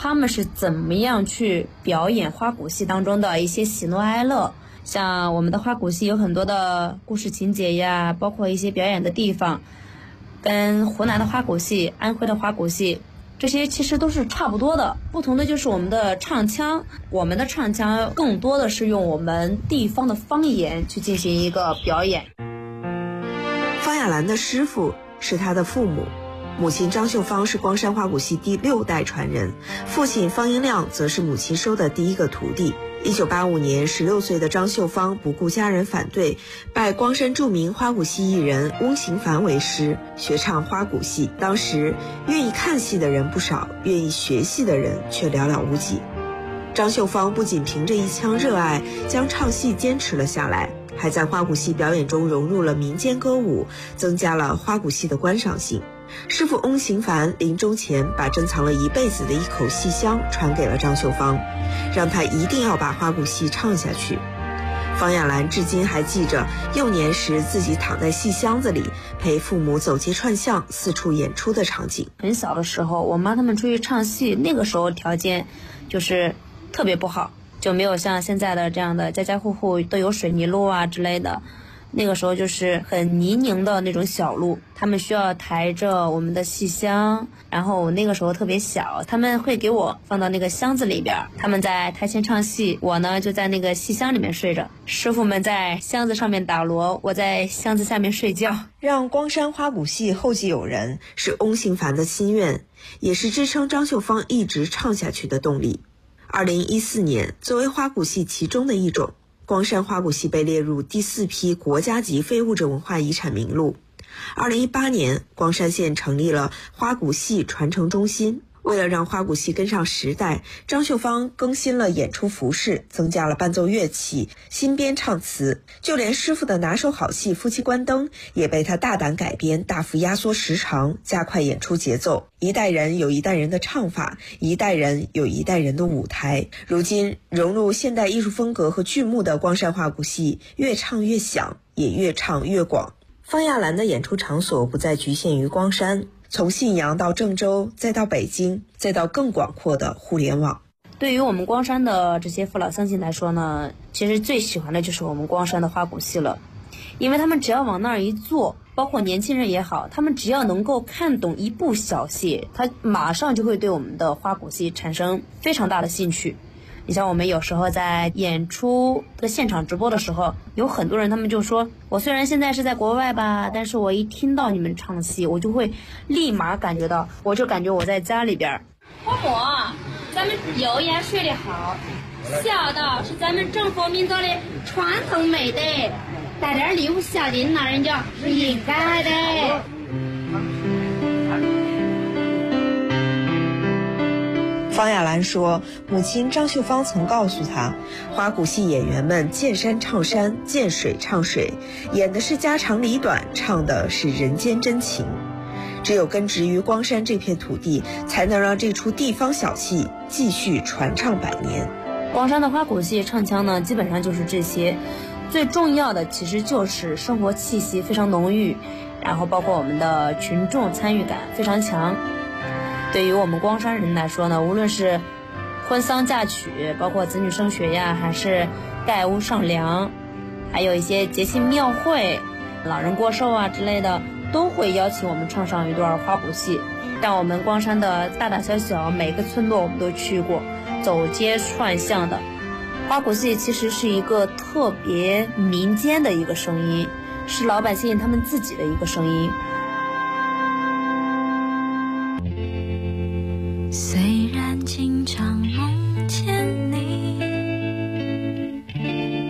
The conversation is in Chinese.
他们是怎么样去表演花鼓戏当中的一些喜怒哀乐。像我们的花鼓戏有很多的故事情节呀，包括一些表演的地方，跟湖南的花鼓戏、安徽的花鼓戏这些其实都是差不多的，不同的就是我们的唱腔，我们的唱腔更多的是用我们地方的方言去进行一个表演。 方亚兰的师傅是他的父母，母亲张秀芳是光山花鼓戏第6代传人，父亲方英亮则是母亲收的第1个徒弟。1985年，16岁的张秀芳不顾家人反对，拜光山著名花鼓戏艺人翁行凡为师，学唱花鼓戏。当时愿意看戏的人不少，愿意学戏的人却寥寥无几。张秀芳不仅凭着一腔热爱将唱戏坚持了下来，还在花鼓戏表演中融入了民间歌舞，增加了花鼓戏的观赏性。师傅翁行凡临终前把珍藏了一辈子的一口戏香传给了张秀芳，让她一定要把花鼓戏唱下去。方亚兰至今还记着幼年时自己躺在戏箱子里陪父母走街串巷四处演出的场景。 很小的时候，我妈他们出去唱戏，那个时候条件就是特别不好，就没有像现在的这样的家家户户都有水泥路啊之类的。那个时候就是很泥泞的那种小路，他们需要抬着我们的戏箱，然后我那个时候特别小，他们会给我放到那个箱子里边，他们在台前唱戏，我呢就在那个戏箱里面睡着，师傅们在箱子上面打锣，我在箱子下面睡觉。 让光山花鼓戏后继有人是翁行凡的心愿，也是支撑张秀芳一直唱下去的动力。2014年，作为花鼓戏其中的一种，光山花鼓戏被列入第4批国家级非物质文化遗产名录。2018年，光山县成立了花鼓戏传承中心。为了让花鼓戏跟上时代，张秀芳更新了演出服饰，增加了伴奏乐器，新编唱词，就连师傅的拿手好戏《夫妻关灯》也被他大胆改编，大幅压缩时长，加快演出节奏。一代人有一代人的唱法，一代人有一代人的舞台。如今融入现代艺术风格和剧目的光山花鼓戏越唱越响，也越唱越广。方亚兰的演出场所不再局限于光山，从信阳到郑州，再到北京，再到更广阔的互联网。 对于我们光山的这些父老乡亲来说呢，其实最喜欢的就是我们光山的花鼓戏了，因为他们只要往那儿一坐，包括年轻人也好，他们只要能够看懂一部小戏，他马上就会对我们的花鼓戏产生非常大的兴趣。你像我们有时候在演出的现场直播的时候，有很多人他们就说，我虽然现在是在国外吧，但是我一听到你们唱戏，我就会立马感觉到，我就感觉我在家里边。 婆婆，咱们油盐水的好，孝道是咱们中国民族的传统美德，带点礼物孝敬老人家是应该的。 方亚兰说，母亲张秀芳曾告诉她，花鼓戏演员们见山唱山，见水唱水，演的是家长里短，唱的是人间真情。只有根植于光山这片土地，才能让这出地方小戏继续传唱百年。 光山的花鼓戏唱腔呢，基本上就是这些，最重要的其实就是生活气息非常浓郁，然后包括我们的群众参与感非常强。对于我们光山人来说呢，无论是婚丧嫁娶，包括子女升学呀，还是盖屋上梁，还有一些节庆庙会、老人过寿啊之类的，都会邀请我们唱上一段花鼓戏。像我们光山的大大小小每个村落我们都去过，走街串巷的花鼓戏其实是一个特别民间的一个声音，是老百姓他们自己的一个声音。 虽然经常梦见你，